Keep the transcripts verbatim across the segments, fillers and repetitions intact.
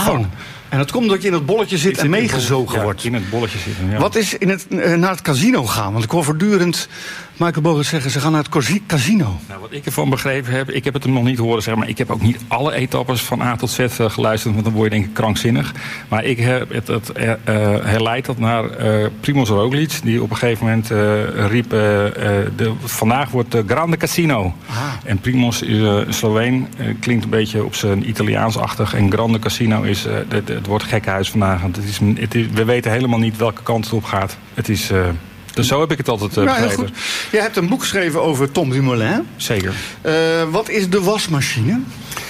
Oh. En dat komt omdat je in het bolletje zit en meegezogen ja, wordt. in het bolletje zitten, ja. Wat is in het, uh, naar het casino gaan? Want ik hoor voortdurend Michael Bogert zeggen, ze gaan naar het casino. Nou, wat ik ervan begrepen heb, ik heb het hem nog niet horen zeggen, maar ik heb ook niet alle etappes van A tot Z uh, geluisterd, want dan word je denk ik krankzinnig. Maar ik heb het, het uh, herleid dat naar uh, Primoz Roglic, die op een gegeven moment uh, riep, uh, uh, de, vandaag wordt de Grande Casino. Aha. En Primoz is uh, Sloveen, uh, klinkt een beetje op zijn Italiaans-achtig, en Grande Casino is, uh, het, het wordt gekkenhuis vandaag. Want het is, het is, we weten helemaal niet welke kant het op gaat. Het is... Uh, Dus zo heb ik het altijd uh, nou, begrepen. Heel goed. Jij hebt een boek geschreven over Tom Dumoulin. Zeker. Uh, wat is de wasmachine?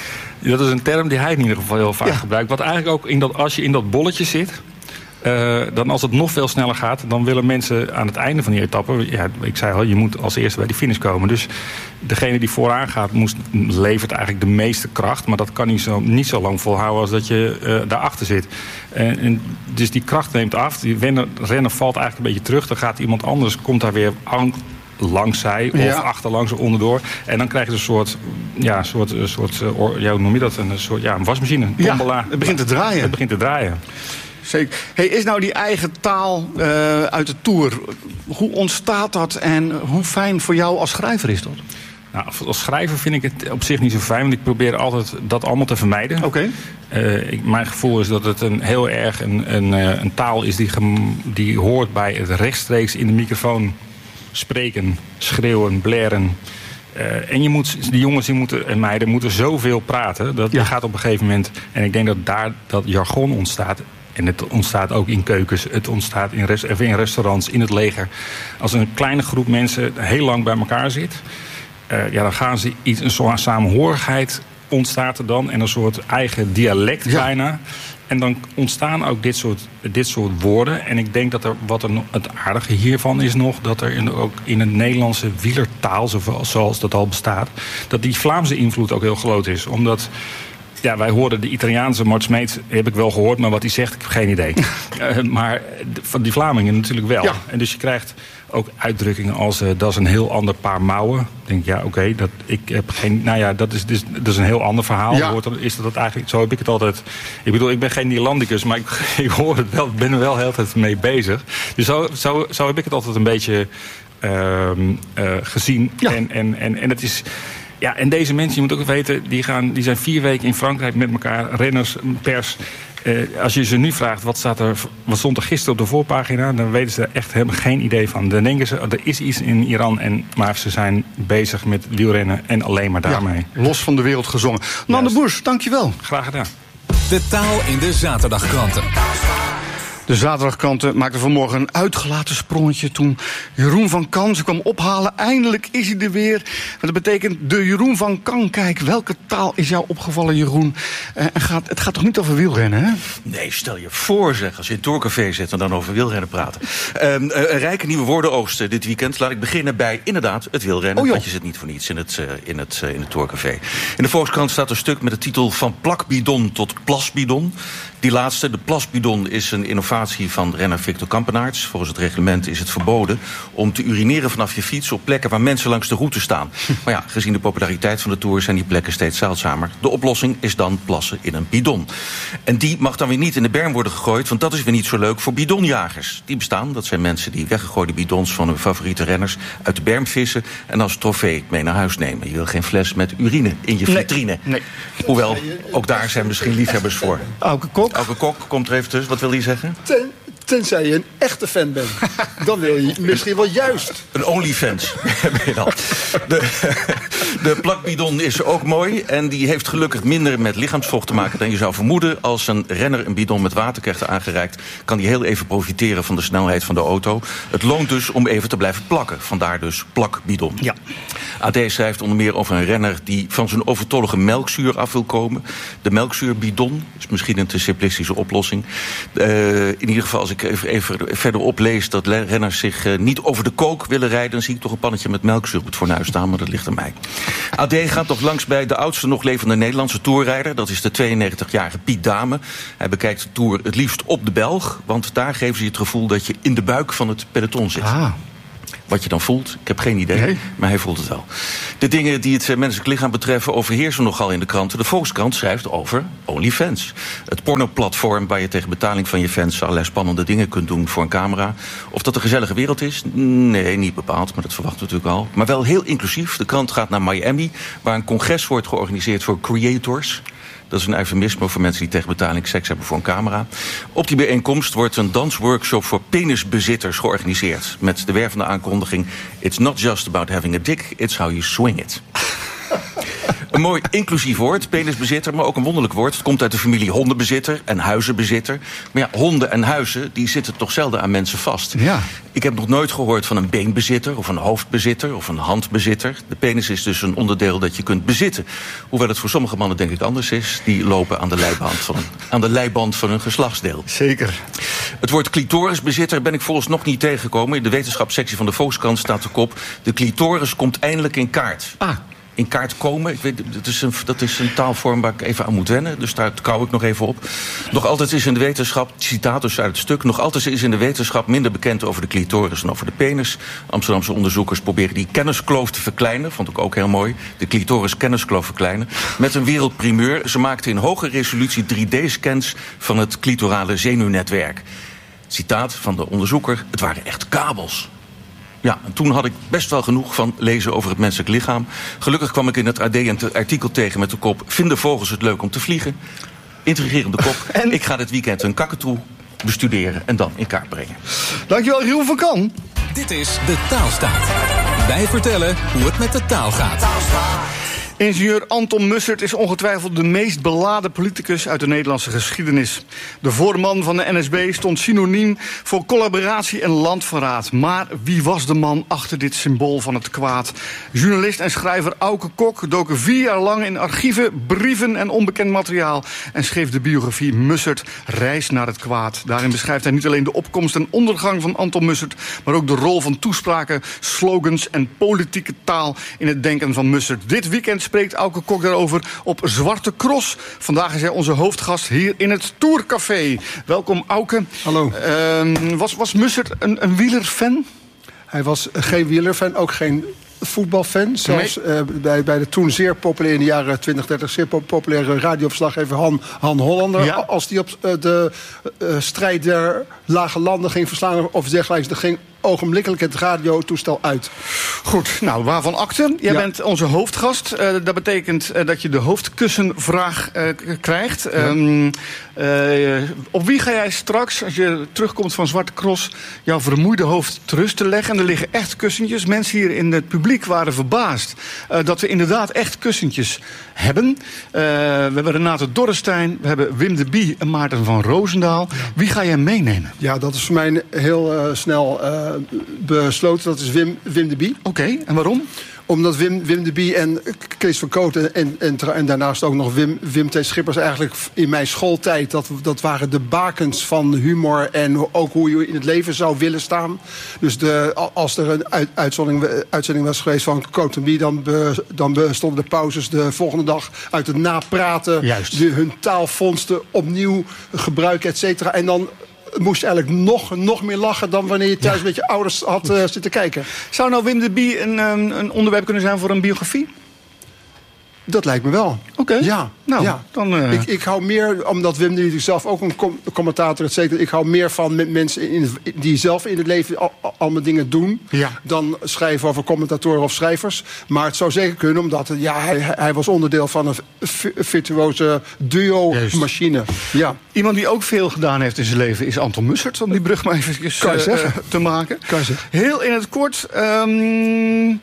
Dat is een term die hij in ieder geval heel vaak ja. gebruikt. Wat eigenlijk ook, in dat, als je in dat bolletje zit... Uh, dan als het nog veel sneller gaat, dan willen mensen aan het einde van die etappe... Ja, ik zei al, je moet als eerste bij die finish komen. Dus degene die vooraan gaat, moest, levert eigenlijk de meeste kracht. Maar dat kan niet zo, niet zo lang volhouden als dat je uh, daarachter zit. En, en dus die kracht neemt af. Die renner, renner valt eigenlijk een beetje terug. Dan gaat iemand anders, komt daar weer aan... langs zij of ja. achterlangs of onderdoor. En dan krijg je een soort, ja, soort, soort ja, hoe noem je dat? Een soort, ja, een wasmachine, een tombola. Ja, het begint te draaien. Het begint te draaien. Zeker. Hey, is nou die eigen taal uh, uit de Tour, hoe ontstaat dat en hoe fijn voor jou als schrijver is dat? Nou, als schrijver vind ik het op zich niet zo fijn, want ik probeer altijd dat allemaal te vermijden. Oké. Okay. Uh, mijn gevoel is dat het een heel erg een, een, een taal is die, gem, die hoort bij het rechtstreeks in de microfoon spreken, schreeuwen, blaren. Uh, en je moet, die jongens die moeten, en meiden moeten zoveel praten. Dat ja. gaat op een gegeven moment. En ik denk dat daar dat jargon ontstaat. En het ontstaat ook in keukens. Het ontstaat in, rest, in restaurants, in het leger. Als een kleine groep mensen heel lang bij elkaar zit. Uh, ja, dan gaan ze iets, een soort samenhorigheid ontstaat er dan. En een soort eigen dialect ja. bijna. En dan ontstaan ook dit soort, dit soort woorden. En ik denk dat er wat er, het aardige hiervan is nog... dat er in, ook in het Nederlandse wielertaal, zoals dat al bestaat... dat die Vlaamse invloed ook heel groot is. Omdat... Ja, wij hoorden de Italiaanse Mart Smeets, heb ik wel gehoord, maar wat hij zegt, ik heb geen idee. uh, maar van die Vlamingen natuurlijk wel. Ja. En dus je krijgt ook uitdrukkingen als, uh, dat is een heel ander paar mouwen. Ik denk, ja, oké, okay, dat ik heb geen, nou ja, dat is, dus, dat is een heel ander verhaal. Ja. Hoort, is dat eigenlijk, zo heb ik het altijd. Ik bedoel, ik ben geen Nederlandicus, maar ik, ik hoor het wel, ben er wel heel tijd mee bezig. Dus zo, zo, zo heb ik het altijd een beetje uh, uh, gezien. Ja. En, en, en, en het is... Ja, en deze mensen, je moet ook weten, die, gaan, die zijn vier weken in Frankrijk met elkaar, renners, pers. Uh, als je ze nu vraagt, wat, staat er, wat stond er gisteren op de voorpagina, dan weten ze echt helemaal geen idee van. Dan denken ze, er is iets in Iran, en, maar ze zijn bezig met wielrennen en alleen maar daarmee. Ja, los van de wereld gezongen. Nan de Boers, dankjewel. Graag gedaan. De taal in de zaterdagkranten. De zaterdagkranten maakten vanmorgen een uitgelaten sprongetje toen Jeroen van Kan ze kwam ophalen. Eindelijk is hij er weer. Dat betekent de Jeroen van Kan. Kijk, welke taal is jou opgevallen, Jeroen? Uh, en gaat, het gaat toch niet over wielrennen, hè? Nee, stel je voor, zeg, als je in het Tourcafé zit en dan over wielrennen praten. Uh, uh, een rijke nieuwe woordenoogst dit weekend. Laat ik beginnen bij inderdaad het wielrennen. Oh, want je zit niet voor niets in het, uh, in het, uh, in het Tourcafé. In de Volkskrant staat een stuk met de titel Van plakbidon tot plasbidon. Die laatste, de plasbidon, is een innovatie van renner Victor Kampenaerts. Volgens het reglement is het verboden om te urineren vanaf je fiets op plekken waar mensen langs de route staan. Maar ja, gezien de populariteit van de Tour zijn die plekken steeds zeldzamer. De oplossing is dan plassen in een bidon. En die mag dan weer niet in de berm worden gegooid, want dat is weer niet zo leuk voor bidonjagers. Die bestaan, dat zijn mensen die weggegooide bidons van hun favoriete renners uit de berm vissen en als trofee mee naar huis nemen. Je wil geen fles met urine in je vitrine. Nee, nee. Hoewel, ook daar zijn misschien liefhebbers voor. Auke Kok. Auke Kok komt er even tussen. Wat wil hij zeggen? Ten, tenzij je een echte fan bent. Dan wil je misschien wel juist. Een OnlyFans ben je dan. De, de plakbidon is ook mooi. En die heeft gelukkig minder met lichaamsvocht te maken dan je zou vermoeden. Als een renner een bidon met water krijgt aangereikt, kan hij heel even profiteren van de snelheid van de auto. Het loont dus om even te blijven plakken. Vandaar dus plakbidon. Ja. A D schrijft onder meer over een renner die van zijn overtollige melkzuur af wil komen. De melkzuurbidon is misschien een te simplistische oplossing. Uh, in ieder geval, als ik even, even verder oplees dat renners zich uh, niet over de kook willen rijden, dan zie ik toch een pannetje met melkzuur op het fornuis staan, maar dat ligt aan mij. A D gaat nog langs bij de oudste nog levende Nederlandse toerrijder. Dat is de tweeënnegentigjarige Piet Dame. Hij bekijkt de Tour het liefst op de Belg, want daar geven ze je het gevoel dat je in de buik van het peloton zit. Ah. Wat je dan voelt, ik heb geen idee, Nee. maar hij voelt het wel. De dingen die het menselijk lichaam betreffen overheersen nogal in de kranten. De Volkskrant schrijft over OnlyFans. Het pornoplatform waar je tegen betaling van je fans allerlei spannende dingen kunt doen voor een camera. Of dat een gezellige wereld is? Nee, niet bepaald, maar dat verwachten we natuurlijk al. Maar wel heel inclusief. De krant gaat naar Miami, waar een congres wordt georganiseerd voor creators. Dat is een eufemisme voor mensen die tegen betaling seks hebben voor een camera. Op die bijeenkomst wordt een dansworkshop voor penisbezitters georganiseerd. Met de wervende aankondiging: It's not just about having a dick, it's how you swing it. Een mooi inclusief woord, penisbezitter, maar ook een wonderlijk woord. Het komt uit de familie hondenbezitter en huizenbezitter. Maar ja, honden en huizen, die zitten toch zelden aan mensen vast. Ja. Ik heb nog nooit gehoord van een beenbezitter of een hoofdbezitter of een handbezitter. De penis is dus een onderdeel dat je kunt bezitten. Hoewel het voor sommige mannen denk ik anders is. Die lopen aan de leiband van, aan de leiband van hun geslachtsdeel. Zeker. Het woord clitorisbezitter ben ik volgens nog niet tegengekomen. In de wetenschapssectie van de Volkskrant staat de kop: de clitoris komt eindelijk in kaart. Ah. In kaart komen, ik weet, dat, is een, dat is een taalvorm waar ik even aan moet wennen. Dus daar kou ik nog even op. Nog altijd is in de wetenschap, citaat dus uit het stuk... nog altijd is in de wetenschap minder bekend over de clitoris dan over de penis. Amsterdamse onderzoekers proberen die kenniskloof te verkleinen. Vond ik ook heel mooi. De clitoris kenniskloof verkleinen. Met een wereldprimeur. Ze maakten in hoge resolutie drie D-scans van het clitorale zenuwnetwerk. Citaat van de onderzoeker: het waren echt kabels. Ja, en toen had ik best wel genoeg van lezen over het menselijk lichaam. Gelukkig kwam ik in het A D een artikel tegen met de kop: vinden vogels het leuk om te vliegen? Intrigerende kop. En? Ik ga dit weekend een kakatoe bestuderen en dan in kaart brengen. Dankjewel, Jeroen van Kan. Dit is De Taalstaat. Wij vertellen hoe het met de taal gaat. Ingenieur Anton Mussert is ongetwijfeld de meest beladen politicus uit de Nederlandse geschiedenis. De voorman van de N S B stond synoniem voor collaboratie en landverraad. Maar wie was de man achter dit symbool van het kwaad? Journalist en schrijver Auke Kok dook vier jaar lang in archieven, brieven en onbekend materiaal en schreef de biografie Mussert, Reis naar het kwaad. Daarin beschrijft hij niet alleen de opkomst en ondergang van Anton Mussert, maar ook de rol van toespraken, slogans en politieke taal in het denken van Mussert. Dit weekend spreekt Auke Kok daarover op Zwarte Cross. Vandaag is hij onze hoofdgast hier in het Tourcafé. Welkom, Auke. Hallo. Uh, was, was Mussert een, een wielerfan? Hij was geen wielerfan, ook geen voetbalfan. Zelfs Nee. uh, bij, bij de toen zeer populaire, in de jaren twintig, dertig... zeer populaire radioverslaggever Han, Han Hollander. Ja. Als die op uh, de uh, strijd der lage landen ging verslaan of dergelijks, dan ging ogenblikkelijk het radiotoestel uit. Goed, nou, waarvan akte? Jij Ja. bent onze hoofdgast. Uh, dat betekent uh, dat je de hoofdkussenvraag uh, k- krijgt. Ja. Um, uh, op wie ga jij straks, als je terugkomt van Zwarte Cross, jouw vermoeide hoofd te rust te leggen? En er liggen echt kussentjes. Mensen hier in het publiek waren verbaasd uh, dat we inderdaad echt kussentjes hebben. Uh, we hebben Renate Dorrestein, we hebben Wim de Bie en Maarten van Roosendaal. Ja. Wie ga jij meenemen? Ja, dat is voor mij heel uh, snel uh, besloten. Dat is Wim, Wim de Bie. Oké, okay, en waarom? Omdat Wim, Wim de Bie en Kees van Kooten en, en, en daarnaast ook nog Wim, Wim T. Schippers eigenlijk in mijn schooltijd, dat, dat waren de bakens van humor en ook hoe je in het leven zou willen staan. Dus de, als er een uit, uitzending, uitzending was geweest van Kooten Bie, dan, be, dan bestonden de pauzes de volgende dag uit het napraten, Juist. De, hun taalvondsten opnieuw gebruiken, et cetera. En dan moest je eigenlijk nog, nog meer lachen dan wanneer je thuis ja. met je ouders had uh, zitten kijken. Zou nou Wim de Bie een, een onderwerp kunnen zijn voor een biografie? Dat lijkt me wel. Oké. Okay. Ja. Nou, ja. dan... Uh... Ik, ik hou meer, omdat Wim natuurlijk zelf ook een com- commentator is, zeker. Ik hou meer van met mensen in het, die zelf in het leven al, al, allemaal dingen doen, ja. dan schrijven over commentatoren of schrijvers. Maar het zou zeker kunnen, omdat ja, hij, hij was onderdeel van een virtuoze duo-machine. Ja. Iemand die ook veel gedaan heeft in zijn leven is Anton Mussert, om die brug maar even uh, uh, te maken. Kan je zeggen. Heel in het kort, um,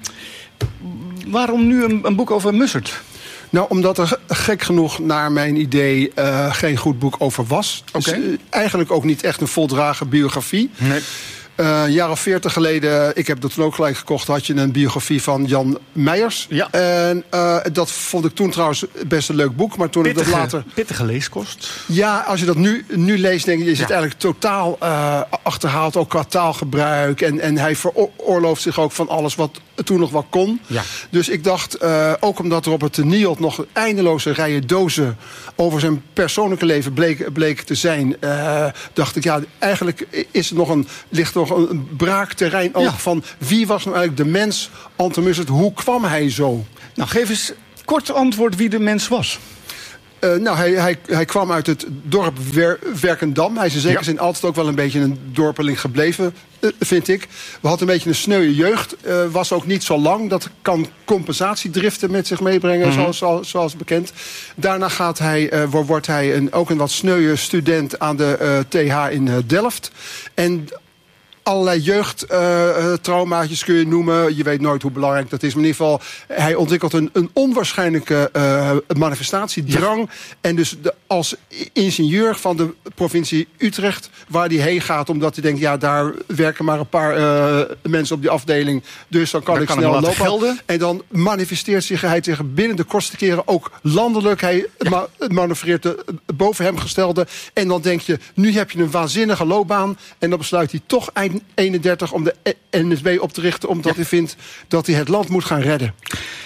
waarom nu een, een boek over Mussert? Nou, omdat er gek genoeg naar mijn idee uh, geen goed boek over was. Okay. Dus, uh, eigenlijk ook niet echt een voldragen biografie. Nee. Uh, een jaar of veertig geleden, ik heb dat toen ook gelijk gekocht, had je een biografie van Jan Meijers. Ja. En uh, dat vond ik toen trouwens best een leuk boek. Maar toen pittige, ik dat later. Pittige leeskost. Ja, als je dat nu, nu leest, denk je, is het ja. eigenlijk totaal uh, achterhaald, ook qua taalgebruik. En, en hij veroorlooft zich ook van alles wat toen nog wel kon. Ja. Dus ik dacht, uh, ook omdat Robert de Nierop nog eindeloze rijen dozen over zijn persoonlijke leven bleek, bleek te zijn, uh, dacht ik, ja, eigenlijk is er nog een, ligt nog een braakterrein ook Ja. van wie was nou eigenlijk de mens, Anton Mussert, hoe kwam hij zo? Nou, geef eens kort antwoord wie de mens was. Uh, nou, hij, hij, hij kwam uit het dorp Wer, Werkendam. Hij is in zekere Ja. zin altijd ook wel een beetje een dorpeling gebleven, uh, vind ik. We hadden een beetje een sneuwe jeugd. Uh, was ook niet zo lang. Dat kan compensatiedriften met zich meebrengen, mm-hmm. zoals, zoals, zoals bekend. Daarna gaat hij, uh, wordt hij een, ook een wat sneuwe student aan de uh, T H in uh, Delft. En allerlei jeugdtraumaatjes uh, kun je noemen. Je weet nooit hoe belangrijk dat is. Maar in ieder geval, hij ontwikkelt een, een onwaarschijnlijke uh, manifestatiedrang. Ja. En dus de, als ingenieur van de provincie Utrecht, waar hij heen gaat, omdat hij denkt, ja, daar werken maar een paar uh, mensen op die afdeling. Dus dan kan daar ik kan snel lopen. Gelden. En dan manifesteert zich hij zich binnen de kortste keren ook landelijk. Hij ja. ma- manoeuvreert de boven hem gestelde. En dan denk je, nu heb je een waanzinnige loopbaan. En dan besluit hij toch eind eenendertig om de N S B op te richten, omdat ja. hij vindt dat hij het land moet gaan redden.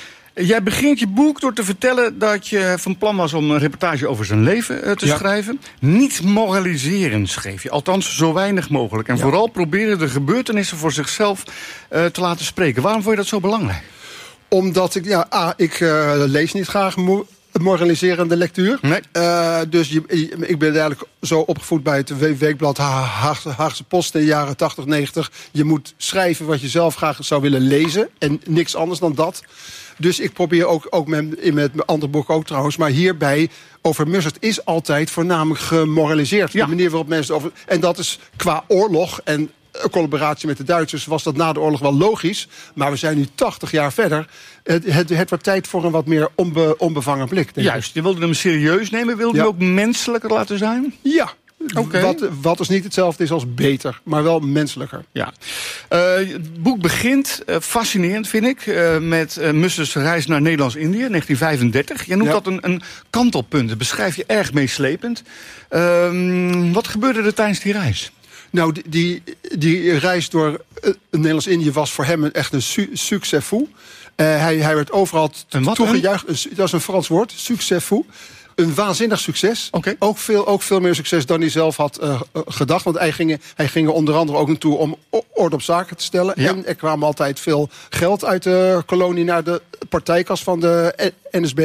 Jij begint je boek door te vertellen dat je van plan was om een reportage over zijn leven uh, te ja. schrijven. Niet moraliserend, schreef je. Althans, zo weinig mogelijk. En ja. vooral proberen de gebeurtenissen voor zichzelf uh, te laten spreken. Waarom vond je dat zo belangrijk? Omdat ik, ja, A, ik uh, lees niet graag mo- moraliserende lectuur. Nee. Uh, dus je, ik ben eigenlijk zo opgevoed bij het weekblad Haagse, Haagse Post in de jaren tachtig, negentig. Je moet schrijven wat je zelf graag zou willen lezen. En niks anders dan dat. Dus ik probeer ook, ook met, in met mijn andere boek ook trouwens, maar hierbij over Mussert is altijd voornamelijk gemoraliseerd. Ja. De manier waarop mensen over. En dat is qua oorlog en collaboratie met de Duitsers was dat na de oorlog wel logisch. Maar we zijn nu tachtig jaar verder. Het, het, het wordt tijd voor een wat meer onbe, onbevangen blik. Denk Juist, je wilde hem serieus nemen. Wilde je ja. hem ook menselijker laten zijn? Ja. Okay. Wat, wat dus niet hetzelfde is als beter, maar wel menselijker. Ja. Uh, het boek begint, uh, fascinerend vind ik, uh, met uh, Mussert's reis naar Nederlands-Indië, negentien vijfendertig. Je noemt ja. dat een, een kantelpunt. Dat beschrijf je erg meeslepend. Uh, wat gebeurde er tijdens die reis? Nou, die, die, die reis door uh, Nederlands-Indië was voor hem echt een su- succes fou. Uh, hij, hij werd overal toegejuicht. Dat is een Frans woord, succes fou. Een waanzinnig succes. Okay. Ook, veel, ook veel meer succes dan hij zelf had uh, gedacht. Want hij ging, hij ging er onder andere ook naartoe om orde op zaken te stellen. Ja. En er kwam altijd veel geld uit de kolonie naar de partijkas van de N S B.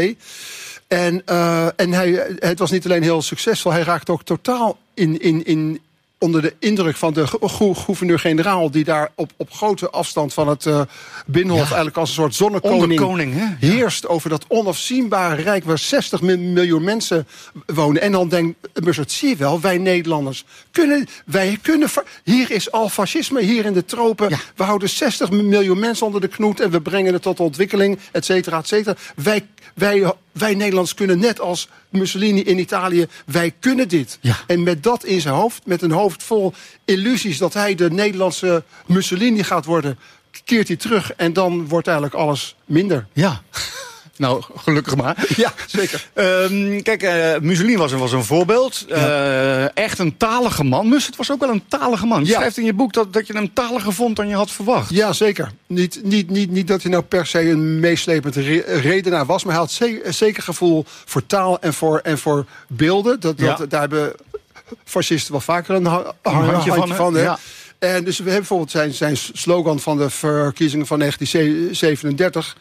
En, uh, en hij, het was niet alleen heel succesvol. Hij raakte ook totaal in... in, in onder de indruk van de go- gouverneur-generaal, die daar op, op grote afstand van het uh, Binnenhof ja. eigenlijk als een soort zonnekoning hè? heerst ja. over dat onafzienbare rijk waar zestig miljoen mensen wonen. En dan denkt Mussert, zie je wel, wij Nederlanders kunnen, wij kunnen, hier is al fascisme, hier in de tropen. Ja. We houden zestig miljoen mensen onder de knoet en we brengen het tot ontwikkeling, et cetera, et cetera. Wij, wij, wij Nederlanders kunnen net als Mussolini in Italië, wij kunnen dit. Ja. En met dat in zijn hoofd, met een hoofd vol illusies dat hij de Nederlandse Mussolini gaat worden, keert hij terug en dan wordt eigenlijk alles minder. Ja. Nou, gelukkig maar. Ja, zeker. Um, kijk, uh, Mussolini was, was een voorbeeld. Uh, ja. Echt een talige man. Mussert was ook wel een talige man. Je ja. schrijft in je boek dat, dat je hem taliger vond dan je had verwacht. Ja, zeker. Niet, niet, niet, niet dat hij nou per se een meeslepend re- redenaar was, maar hij had ze- zeker gevoel voor taal en voor, en voor beelden. Dat, dat, ja. Daar hebben fascisten wel vaker een, ha- een handje, handje van. van ja. En dus we hebben bijvoorbeeld zijn, zijn slogan van de verkiezingen van negentien zevenendertig...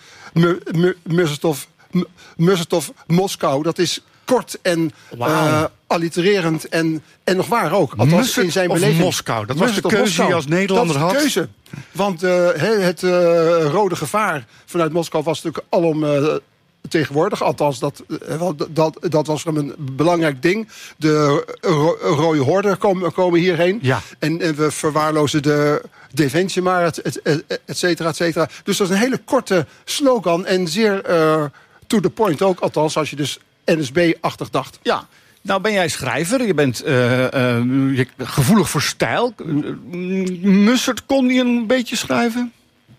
Mussertov, Mussertov Moskou. Dat is kort en wow. uh, allitererend en, en nog waar ook. Althans Mussert in zijn of beleving. Moskou, dat was de keuze Moskou. Die je als Nederlander had. Dat was de keuze. Want uh, het uh, rode gevaar vanuit Moskou was natuurlijk alom uh, tegenwoordig. Althans, dat, uh, dat, dat was een belangrijk ding. De ro- rode horden komen, komen hierheen. Ja. En, en we verwaarlozen de defensie maar, et, et, et, et cetera, et cetera. Dus dat is een hele korte slogan en zeer uh, to the point ook. Althans, als je dus N S B-achtig dacht. Ja. Nou ben jij schrijver, je bent uh, uh, je, gevoelig voor stijl. Mussert, kon die een beetje schrijven?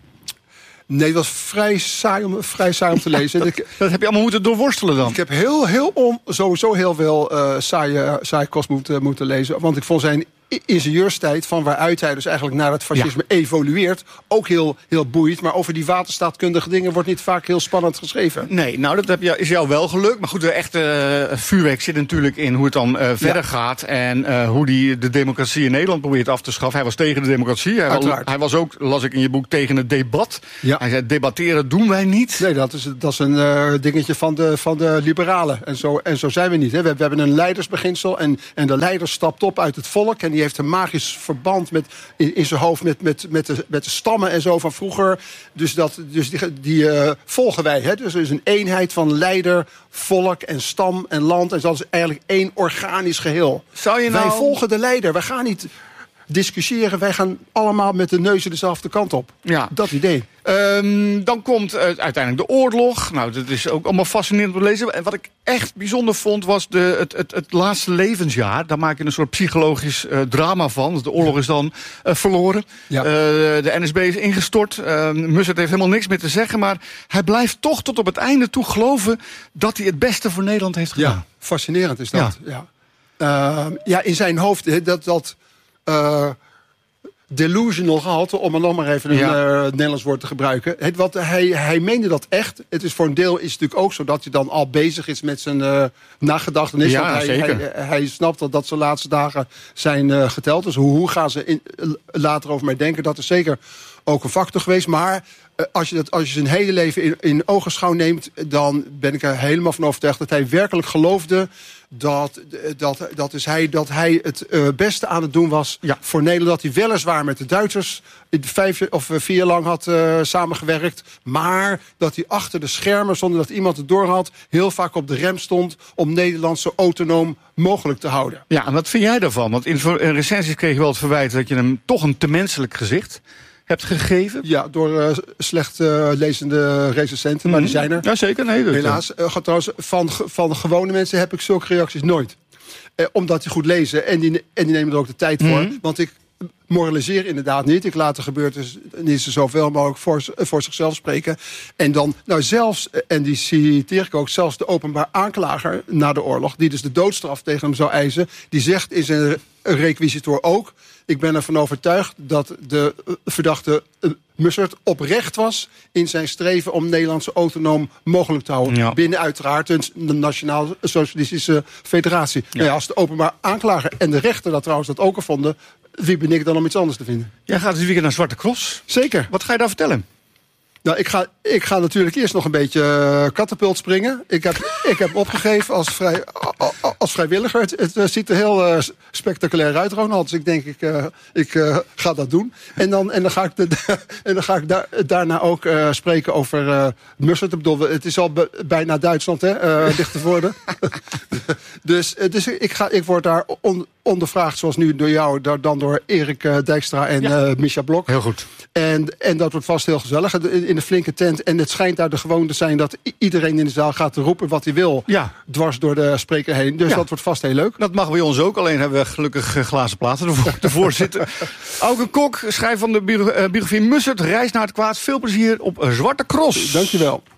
Nee, het was vrij saai om, vrij saai om te lezen. dat, ik, dat heb je allemaal moeten doorworstelen dan? Ik heb heel, heel om, sowieso heel veel uh, saaie, saaie kost moeten, moeten lezen. Want ik vond zijn ingenieurstijd, van waaruit hij dus eigenlijk naar het fascisme ja. evolueert, ook heel, heel boeiend. Maar over die waterstaatkundige dingen wordt niet vaak heel spannend geschreven. Nee, nou dat heb je, is jou wel gelukt. Maar goed, de echte uh, vuurwerk zit natuurlijk in hoe het dan uh, verder ja. gaat. En uh, hoe die de democratie in Nederland probeert af te schaffen. Hij was tegen de democratie. Hij, was, hij was ook, las ik in je boek, tegen het debat. Ja. Hij zei, debatteren doen wij niet. Nee, dat is, dat is een uh, dingetje van de, van de liberalen. En zo, en zo zijn we niet. Hè. We, we hebben een leidersbeginsel. En, en de leider stapt op uit het volk. En die heeft een magisch verband met, in, in zijn hoofd met, met, met, de, met de stammen en zo van vroeger. Dus, dat, dus die, die uh, volgen wij. Hè. Dus er is een eenheid van leider, volk en stam en land. En dat is eigenlijk één organisch geheel. Zou je nou... Wij volgen de leider. Wij gaan niet discussiëren. Wij gaan allemaal met de neuzen dezelfde kant op. Ja. Dat idee. Um, dan komt uh, uiteindelijk de oorlog. Nou, dat is ook allemaal fascinerend om te lezen. En wat ik echt bijzonder vond, was de, het, het, het laatste levensjaar. Daar maak je een soort psychologisch uh, drama van. De oorlog is dan uh, verloren. Ja. Uh, de N S B is ingestort. Uh, Mussert heeft helemaal niks meer te zeggen. Maar hij blijft toch tot op het einde toe geloven dat hij het beste voor Nederland heeft gedaan. Ja, fascinerend is dat. Ja, ja. Uh, ja in zijn hoofd, he, dat... dat Uh, delusional gehalte, om er nog maar even een ja. uh, Nederlands woord te gebruiken. Het, wat, hij, hij meende dat echt. Het is voor een deel is het natuurlijk ook zo dat hij dan al bezig is met zijn uh, nagedachtenis. Ja, hij, zeker. Hij, hij snapt dat, dat zijn laatste dagen zijn uh, geteld. Dus hoe, hoe gaan ze in, uh, later over mij denken? Dat is zeker ook een factor geweest. Maar uh, als je dat, als je zijn hele leven in, in ogenschouw neemt, dan ben ik er helemaal van overtuigd dat hij werkelijk geloofde Dat, dat, dat, is hij, dat hij het uh, beste aan het doen was ja. voor Nederland. Dat hij weliswaar met de Duitsers vijf of vier jaar lang had uh, samengewerkt. Maar dat hij achter de schermen, zonder dat iemand het doorhad, heel vaak op de rem stond om Nederland zo autonoom mogelijk te houden. Ja, en wat vind jij daarvan? Want in, in recensies kreeg je wel het verwijt dat je hem toch een te menselijk gezicht hebt gegeven. Ja, door uh, slecht uh, lezende recensenten, mm-hmm. maar die zijn er. Ja, zeker. Nee, dat helaas. Uh, trouwens, van, van gewone mensen heb ik zulke reacties nooit. Uh, omdat die goed lezen en die, en die nemen er ook de tijd mm-hmm. voor. Want ik moraliseer inderdaad niet. Ik laat de gebeurtenissen zoveel mogelijk voor, voor zichzelf spreken. En dan, nou zelfs, en die citeer ik ook, zelfs de openbaar aanklager na de oorlog, die dus de doodstraf tegen hem zou eisen, die zegt in zijn requisitor ook: ik ben ervan overtuigd dat de verdachte uh, Mussert oprecht was in zijn streven om Nederlandse autonoom mogelijk te houden. Ja. Binnen uiteraard een Nationaal Socialistische Federatie. Ja. Nou ja, als de openbaar aanklager en de rechter dat trouwens dat ook al vonden, wie ben ik dan om iets anders te vinden? Jij gaat dit weekend naar Zwarte Cross. Zeker. Wat ga je daar vertellen? Nou, ik ga, ik ga natuurlijk eerst nog een beetje uh, katapult springen. Ik heb, ik heb opgegeven als, vrij, als vrijwilliger. Het, het uh, ziet er heel uh, spectaculair uit, Ronald. Dus ik denk, ik, uh, ik uh, ga dat doen. En dan, en dan ga ik, de, en dan ga ik da, daarna ook uh, spreken over uh, Mussert. Ik bedoel, het is al be, bijna Duitsland, hè, uh, dichter worden. dus dus ik, ga, ik word daar on, ondervraagd, zoals nu door jou, dan door Erik uh, Dijkstra en ja. uh, Mischa Blok. Heel goed. En, en dat wordt vast heel gezellig in de flinke tent. En het schijnt daar de gewoonte te zijn dat iedereen in de zaal gaat roepen wat hij wil. Ja. Dwars door de spreker heen. Dus ja. dat wordt vast heel leuk. Dat mag bij ons ook. Alleen hebben we gelukkig glazen platen ervoor, ervoor zitten. Auke Kok, schrijver van de biografie Mussert, Reis naar het kwaad. Veel plezier op Zwarte Cross. Dankjewel.